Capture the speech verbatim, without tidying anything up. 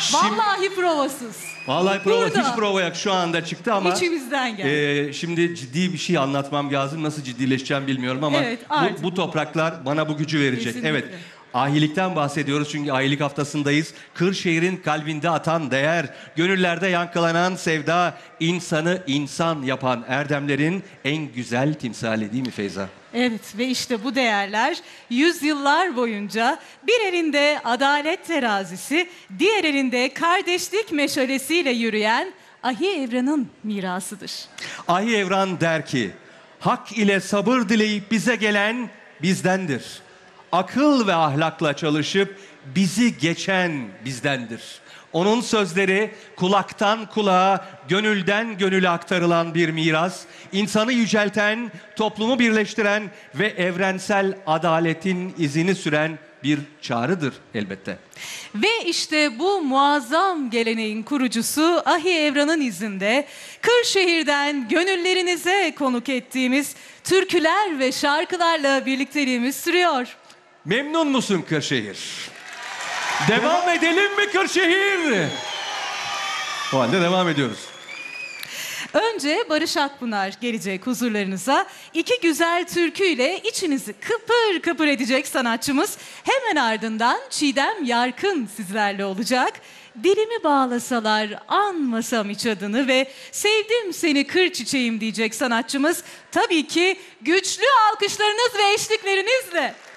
Vallahi provasız. Vallahi prova, Burada. hiç prova yok, şu anda çıktı ama... İçimizden geldi. E, şimdi ciddi bir şey anlatmam lazım. Nasıl ciddileşeceğim bilmiyorum ama Evet, artık. bu, bu topraklar bana bu gücü verecek. Kesinlikle. Evet. Ahilikten bahsediyoruz çünkü ahilik haftasındayız. Kırşehir'in kalbinde atan değer, gönüllerde yankılanan sevda, insanı insan yapan erdemlerin en güzel timsali değil mi Feyza? Evet ve işte bu değerler yüzyıllar boyunca bir elinde adalet terazisi, diğer elinde kardeşlik meşalesiyle yürüyen Ahi Evran'ın mirasıdır. Ahi Evran der ki, hak ile sabır dileyip bize gelen bizdendir. Akıl ve ahlakla çalışıp bizi geçen bizdendir. Onun sözleri kulaktan kulağa, gönülden gönüle aktarılan bir miras, insanı yücelten, toplumu birleştiren ve evrensel adaletin izini süren bir çağrıdır elbette. Ve işte bu muazzam geleneğin kurucusu Ahi Evran'ın izinde Kırşehir'den gönüllerinize konuk ettiğimiz türküler ve şarkılarla birlikteliğimiz sürüyor. Memnun musun Kırşehir? Devam edelim mi Kırşehir? O halde devam ediyoruz. Önce Barış Akpınar gelecek huzurlarınıza. İki güzel türküyle içinizi kıpır kıpır edecek sanatçımız. Hemen ardından Çiğdem Yarkın sizlerle olacak. Dilimi bağlasalar anmasam hiç adını ve sevdim seni kır çiçeğim diyecek sanatçımız. Tabii ki güçlü alkışlarınız ve eşliklerinizle.